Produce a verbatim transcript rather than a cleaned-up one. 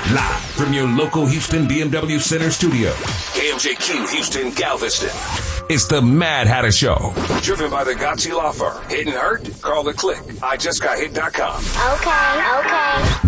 Live from your local Houston B M W Center studio. K M J Q Houston Galveston. It's the Mad Hatter Show. Driven by the Gotchi Law Firm. Hit and hurt? Call the click. I just got hit dot com. Okay, okay.